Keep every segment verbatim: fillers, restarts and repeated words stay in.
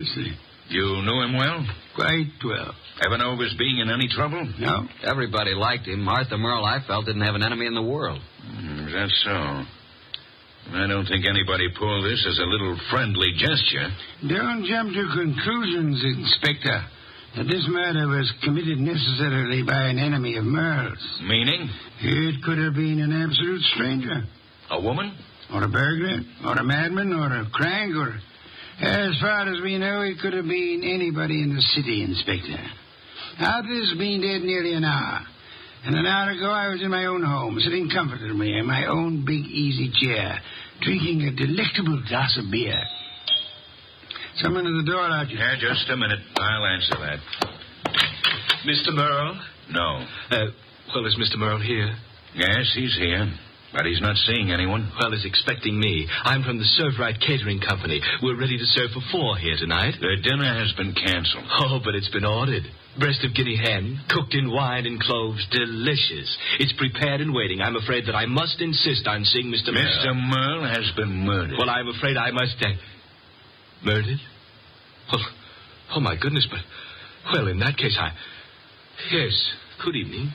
Incidentally. You knew him well? Quite well. Ever know of his being in any trouble? No. Everybody liked him. Arthur Merle, I felt, didn't have an enemy in the world. Mm, is that so? I don't think anybody pulled this as a little friendly gesture. Don't jump to conclusions, Inspector, that this murder was committed necessarily by an enemy of Merle's. Meaning? It could have been an absolute stranger. A woman? Or a burglar, or a madman, or a crank, or... As far as we know, it could have been anybody in the city, Inspector. Arthur's been dead nearly an hour. And an hour ago, I was in my own home, sitting comfortably in my own big, easy chair, drinking a delectable glass of beer. Someone at the door, Archie. Yeah, just a minute. I'll answer that. Mister Merle? No. Uh, well, is Mister Merle here? Yes, he's here. But he's not seeing anyone. Well, he's expecting me. I'm from the Serve Right Catering Company. We're ready to serve for four here tonight. The dinner has been canceled. Oh, but it's been ordered. Breast of guinea hen, cooked in wine and cloves. Delicious. It's prepared and waiting. I'm afraid that I must insist on seeing Mister Merle. Mister Merle has been murdered. Well, I'm afraid I must... Uh, murdered? Well, oh, my goodness, but... Well, in that case, I... Yes, good evening.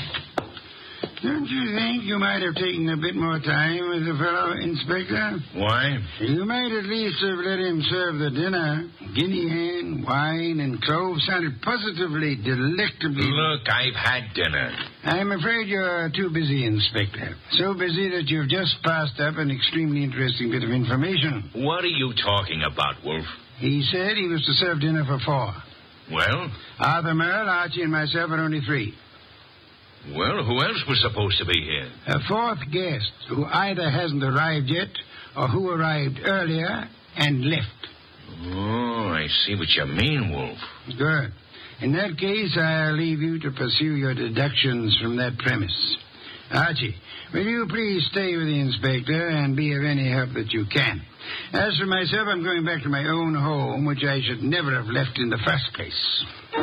Don't you think you might have taken a bit more time with the fellow, Inspector? Why? You might at least have let him serve the dinner. Guinea hen, wine, and cloves sounded positively delectably... Look, I've had dinner. I'm afraid you're too busy, Inspector. So busy that you've just passed up an extremely interesting bit of information. What are you talking about, Wolf? He said he was to serve dinner for four. Well? Arthur Merle, Archie, and myself are only three. Well, who else was supposed to be here? A fourth guest who either hasn't arrived yet or who arrived earlier and left. Oh, I see what you mean, Wolf. Good. In that case, I'll leave you to pursue your deductions from that premise. Archie, will you please stay with the inspector and be of any help that you can? As for myself, I'm going back to my own home, which I should never have left in the first place.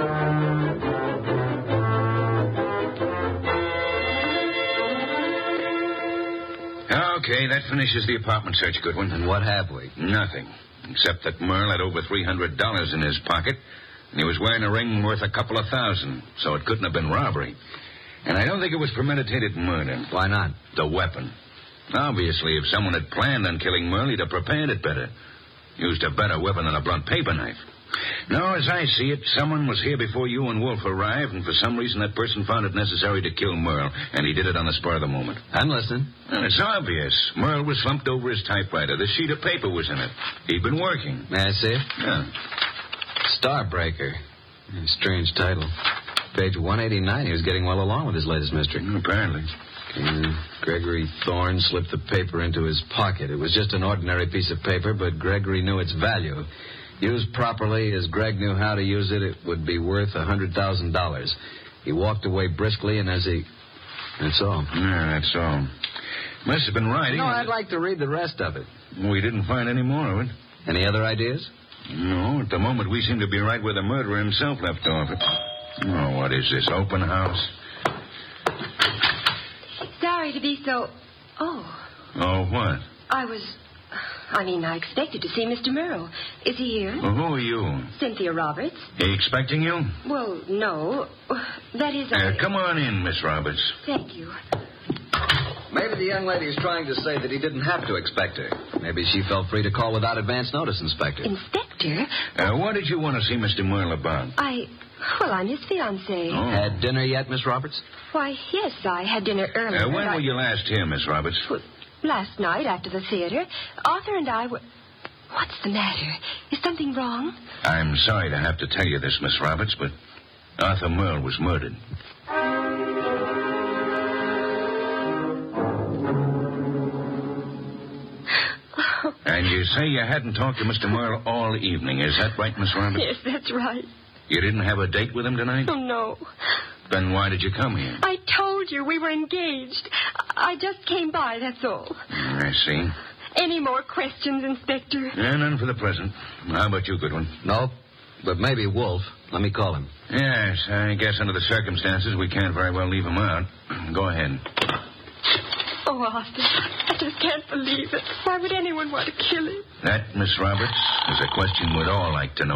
Okay, that finishes the apartment search, Goodwin. And what have we? Nothing. Except that Merle had over three hundred dollars in his pocket, and he was wearing a ring worth a couple of thousand, so it couldn't have been robbery. And I don't think it was premeditated murder. Why not? The weapon. Obviously, if someone had planned on killing Merle, he'd have prepared it better. Used a better weapon than a blunt paper knife. No, as I see it, someone was here before you and Wolf arrived, and for some reason that person found it necessary to kill Merle, and he did it on the spur of the moment. I'm listening. And it's obvious. Merle was slumped over his typewriter. The sheet of paper was in it. He'd been working. May I see it? Yeah. Starbreaker. Strange title. Page one eighty-nine. He was getting well along with his latest mystery. Mm, apparently. Mm, Gregory Thorne slipped the paper into his pocket. It was just an ordinary piece of paper, but Gregory knew its value. Used properly, as Greg knew how to use it, it would be worth one hundred thousand dollars. He walked away briskly, and as he... That's all. Yeah, that's all. Must have been writing. No, I'd like to read the rest of it. We didn't find any more of it. Any other ideas? No, at the moment we seem to be right where the murderer himself left off. Oh, what is this, open house? Sorry to be so... Oh. Oh, what? I was... I mean, I expected to see Mister Merle. Is he here? Well, who are you? Cynthia Roberts. He expecting you? Well, no. That is... Uh, I... come on in, Miss Roberts. Thank you. Maybe the young lady is trying to say that he didn't have to expect her. Maybe she felt free to call without advance notice, Inspector. Inspector? Uh, what did you want to see Mister Merle about? I... Well, I'm his fiancée. Oh. Had dinner yet, Miss Roberts? Why, yes, I had dinner earlier. Uh, when I... were you last here, Miss Roberts? Well, last night after the theater. Arthur and I were... What's the matter? Is something wrong? I'm sorry to have to tell you this, Miss Roberts, but Arthur Merle was murdered. And you say you hadn't talked to Mister Merle all evening. Is that right, Miss Roberts? Yes, that's right. You didn't have a date with him tonight? Oh, no. Then why did you come here? I told you we were engaged. I just came by, that's all. I see. Any more questions, Inspector? Yeah, none for the present. How about you, Goodwin? No, but maybe Wolf. Let me call him. Yes, I guess under the circumstances we can't very well leave him out. Go ahead. Oh, Arthur, I just can't believe it. Why would anyone want to kill him? That, Miss Roberts, is a question we'd all like to know.